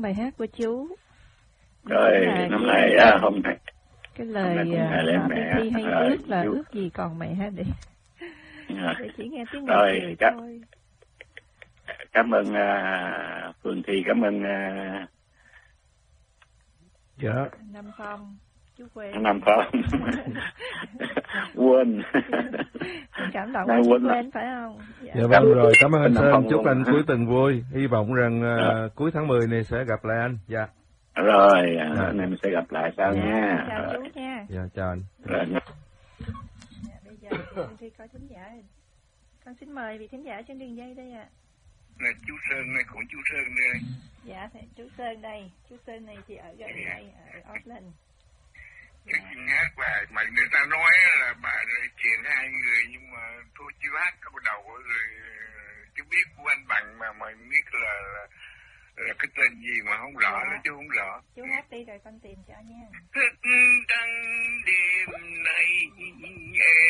bài hát của chú. Rồi, năm nay hôm nay cái lời thi hay ước là ước gì còn mẹ ha để chỉ nghe tiếng mẹ cười thôi. Cảm ơn Phương Thi, cảm ơn Nam Phong, chú quên. Nam Phong. Quên. Cảm động quá, quên phải không? Dạ vâng, rồi cảm ơn anh Sơn, chúc anh cuối tuần vui, hy vọng rằng cuối tháng 10 này sẽ gặp lại anh. Dạ. Rồi, anh em sẽ gặp lại sau nha. Chào chú nha. Dạ, chào anh. Rồi. Bây giờ thì có thính giả. Con xin mời vị thính giả trên đường dây đây ạ. Là chú Sơn này, cũng chú Sơn đây. Dạ, chú Sơn đây. Chú Sơn này thì ở gần đây, ở Auckland. Xin hát bài mà người ta nói là bà truyền hai người, nhưng mà tôi chưa hát câu đầu rồi chú biết của anh Bằng mà biết là cái tên gì mà không rõ, là chú không rõ. Chú hát đi rồi con tìm cho nha. Thức trăng đêm nay